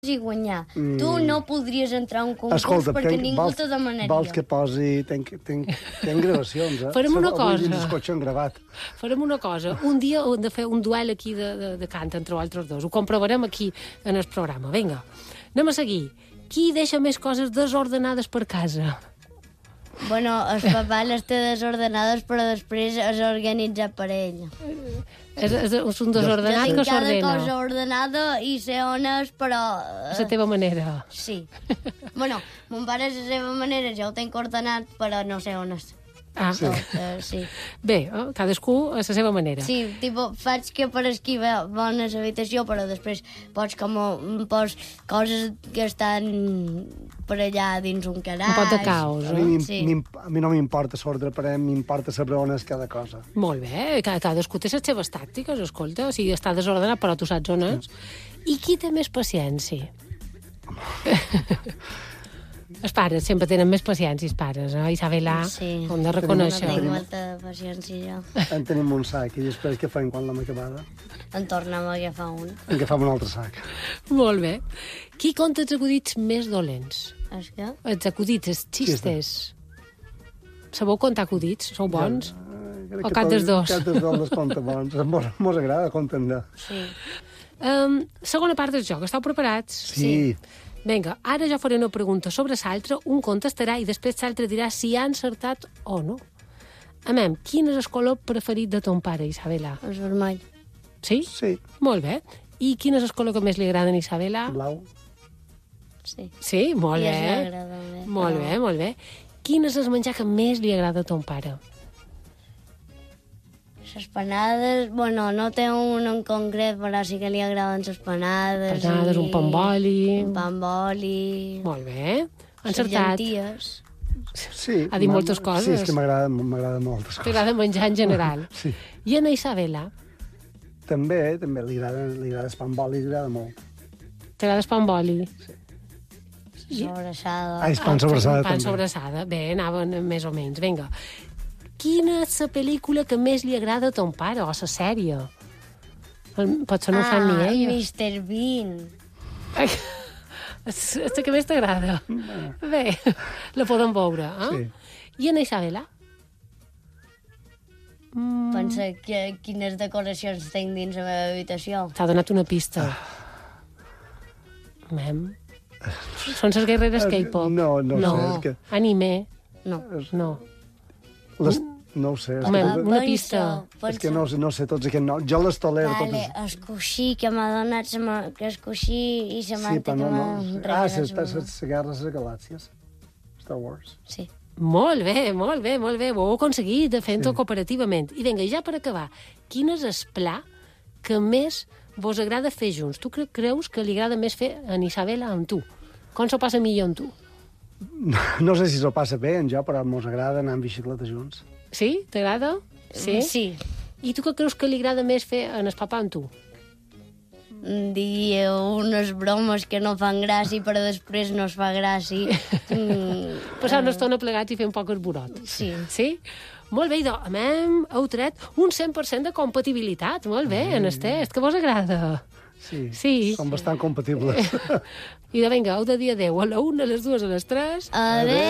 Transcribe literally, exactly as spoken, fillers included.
i guanyar. Mm. Tu no podries entrar a un concurs Escolta, perquè tenc, ningú vols, te demanaria. Vols que posi... Tenc, tenc, tenc gravacions, eh? Farem una cosa. Avui dins el cotxe han gravat. Farem una cosa. Un dia hem de fer un duel aquí de, de, de cant entre vosaltres dos. Ho comprovarem aquí en el programa. Vinga, anem a seguir. Qui deixa més coses desordenades per casa? Bueno, el papa les té desordenades, però després és organitzat per ell. És, és, és un desordenat jo que tinc cada s'ordena. cosa ordenada i sé on és, però... A la teva manera. Sí. Bueno, mon pare a la seva manera ja ho tenc ordenat, però no sé on és. Ah, sí. Uh, sí. Bé, cadascú a la seva manera. Sí, tipo, faig que per aquí va bona l'habitació, però després pots com pos coses que estan per allà dins un calaix. Un pot de caos, a eh? mi, Sí. a mi no m'importa l'ordre, però m'importa saber on és cada cosa. Molt bé, cadascú té les seves tàctiques, escolta, o sigui, està desordenat, però tu saps on és. I qui té més paciència? Els pares sempre tenen més paciència, els pares, no? Isabela, Sí. hem de No reconèixer. tinc molta paciència, jo. En tenim un sac, i després què fem quan l'hem acabada? En tornem a agafar un. En agafam un altre sac. Molt bé. Qui conta els acudits més dolents? És que? Els acudits, els xistes. Sabeu contar acudits? Sou bons? Ja, O cap dels dos? Cap dels dos les compta bons. Mos, mos agrada comptar. Sí. Um, segona part del joc. Esteu preparats? Sí. Vinga, ara jo faré una pregunta sobre l'altre, un contestarà i després l'altre dirà si ha encertat o no. Amem, quin és el color preferit de ton pare, Isabela? És vermell. Sí? Sí. Molt bé. I quin és el color que més li agrada a Isabela? Blau. Sí. Sí? Molt I bé. això m'agrada més. Molt bé, molt bé. Quin és el menjar que més li agrada a ton pare? Les panades, bueno, no té un en concret, però sí que li agraden les panades. Panades, i... un pa amb oli. Un pa amb oli. Molt bé. Les Encertat. llenties. Sí. Ha dit moltes coses. Sí, és que m'agrada m'agrada moltes coses. T'agrada menjar en general. Sí. I a Isabela? També, també li agrada, li agrada el pa amb oli, li agrada molt. T'agrada el pa amb oli? Sobrassada. Ah, és pan sobrassada, Pan també. sobrassada. Bé, anaven més o menys. Vinga. Quina és la pel·lícula que més li agrada a ton pare, o la sèrie? Potser no ho fan ni Ah, ella. mister Bean. És la que més t'agrada. Bé, la podem veure, eh? Sí. I a Isabela? Mm. Pensa que, quines decoracions tinc dins la meva habitació. T'ha donat una pista. Mem. Són les guerreres K-pop. No, no, no. sé, és que... Anime. No. No. Les, no ho sé. És Home, que, una pista. és que no, no sé tots aquests noms. Jo les tolero Vale, totes. el coixí que m'ha donat, se m'ha- que el coixí i la Sí, manta però que no, m'ha no. Ah, regalat les, la les, meva. les guerres de les galàxies. Star Wars. Sí. Molt bé, molt bé, molt bé. Ho heu aconseguit, fent-ho sí. cooperativament. I vinga, ja per acabar, quin és el pla que més vos agrada fer junts? Tu cre creus que li agrada més fer a Isabela amb tu? Com s'ho passa millor amb tu? No, no sé si s'ho passa bé en jo, però mos agrada anar en bicicleta junts. Sí? T'agrada? Sí? Sí. I tu què creus que li agrada més fer en el papà amb tu? Dir unes bromes que no fan gràcia, però després no es fa gràcia. Mm, Passar una estona plegats i fer un poc esborot. sí. Sí? Molt bé, idò, hem, heu tret un cent per cent de compatibilitat. Molt bé, en el test, que vos agrada. Sí, Sí. som bastant compatibles. I de vinga, heu de dir adeu a la una, a les dues, a les tres. Adéu.